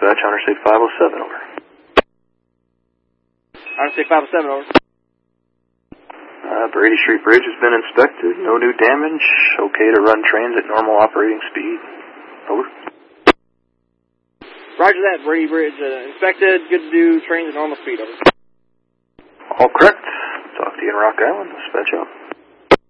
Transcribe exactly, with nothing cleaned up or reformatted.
dispatch, Interstate five oh seven, over. Interstate five oh seven, over. Uh, Brady Street Bridge has been inspected. No new damage. Okay to run trains at normal operating speed. Over. Roger that, Brady Bridge uh, inspected. Good to do trains at normal speed, over. All correct. Talk to you in Rock Island. Dispatch out.